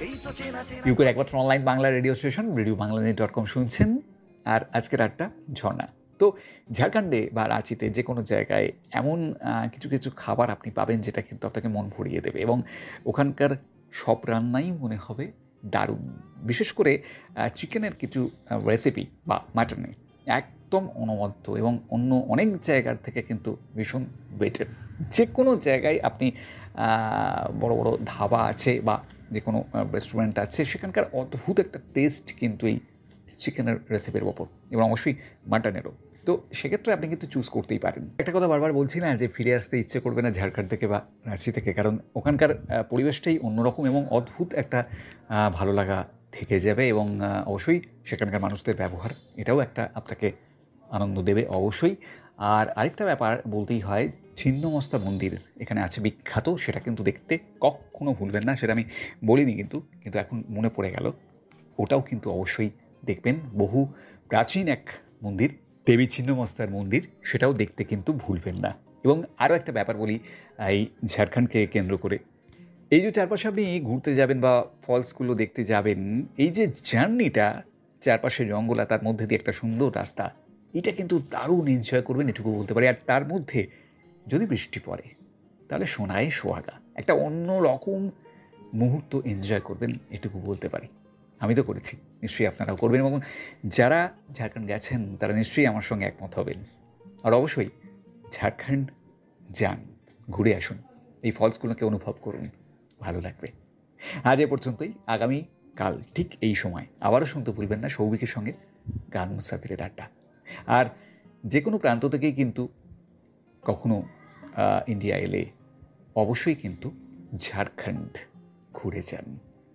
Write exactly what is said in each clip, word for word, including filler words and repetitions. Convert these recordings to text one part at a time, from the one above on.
ইউকের একমাত্র online Bangla radio station radio Bangla net dot com শুনছেন। আর আজকের আড্ডা ঝর্ণা। তো ঝাড়খণ্ডে বা রাঁচিতে যে কোনো জায়গায় এমন কিছু কিছু খাবার আপনি পাবেন যেটা কিন্তু আপনাকে মন ভরিয়ে দেবে, এবং ওখানকার সব রান্নাই মনে হবে দারুণ। বিশেষ করে চিকেনের কিছু রেসিপি বা মাটনে একদম অনবদ্য এবং অন্য অনেক জায়গার থেকে কিন্তু ভীষণ বেটার। যে কোনো জায়গায় আপনি বড় বড় ধাবা আছে বা যে কোনো রেস্টুরেন্ট আছে, সেখানকার অদ্ভুত একটা টেস্ট কিন্তু এই চিকেনের রেসিপির ওপর, এবং অবশ্যই মাটনেরও। তো সেক্ষেত্রে আপনি কিন্তু চুজ করতেই পারেন। একটা কথা বারবার বলছি না যে ফিরে আসতে ইচ্ছে করবে না ঝাড়খণ্ড থেকে বা রাঁচি থেকে, কারণ ওখানকার পরিবেশটাই অন্যরকম এবং অদ্ভুত একটা ভালো লাগা থেকে যাবে, এবং অবশ্যই সেখানকার মানুষদের ব্যবহার এটাও একটা আপনাকে আনন্দ দেবে অবশ্যই। আর আরেকটা ব্যাপার বলতেই হয়, ছিন্নমস্তা মন্দির এখানে আছে বিখ্যাত, সেটা কিন্তু দেখতে কখনো ভুলবেন না। সেটা আমি বলিনি কিন্তু কিন্তু এখন মনে পড়ে গেল, ওটাও কিন্তু অবশ্যই দেখবেন। বহু প্রাচীন এক মন্দির, দেবী ছিন্নমস্তার মন্দির, সেটাও দেখতে কিন্তু ভুলবেন না। এবং আরও একটা ব্যাপার বলি এই ঝাড়খণ্ডকে কেন্দ্র করে, এই যে চারপাশে আপনি ঘুরতে যাবেন বা ফলসগুলো দেখতে যাবেন, এই যে জার্নিটা, চারপাশে জঙ্গল আর তার মধ্যে দিয়ে একটা সুন্দর রাস্তা, এটা কিন্তু দারুণ এনজয় করবেন এটুকু বলতে পারি। আর তার মধ্যে যদি বৃষ্টি পড়ে তাহলে সোনায় সোহাগা, একটা অন্য রকম মুহূর্ত এনজয় করবেন এটুকু বলতে পারি। আমি তো করেছি, নিশ্চয়ই আপনারাও করবেন, এবং যারা ঝাড়খণ্ড গেছেন তারা নিশ্চয়ই আমার সঙ্গে একমত হবেন। আর অবশ্যই ঝাড়খণ্ড যান, ঘুরে আসুন, এই ফলসগুলোকে অনুভব করুন, ভালো লাগবে। আজ এ পর্যন্তই। আগামী কাল ঠিক এই সময় আবারও শুনতে ভুলবেন না সৌভিকের সঙ্গে গান মুসাফিরের আড্ডা। আর যে কোনো প্রান্ত থেকেই কিন্তু কখনো ইন্ডিয়া এলে অবশ্যই কিন্তু ঝাড়খণ্ড ঘুরে যান।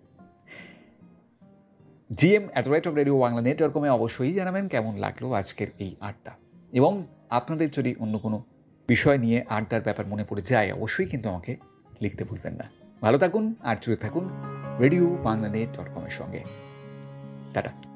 GM at the rate of radio Bangla net dot কমে অবশ্যই জানাবেন কেমন লাগলো আজকের এই আড্ডা, এবং আপনাদের যদি অন্য কোনো বিষয় নিয়ে আড্ডার ব্যাপার মনে পড়ে যায় অবশ্যই কিন্তু আমাকে লিখতে ভুলবেন না। ভালো থাকুন আর জুড়ে থাকুন রেডিও বাংলা নেট ডট কমের সঙ্গে। টাটা।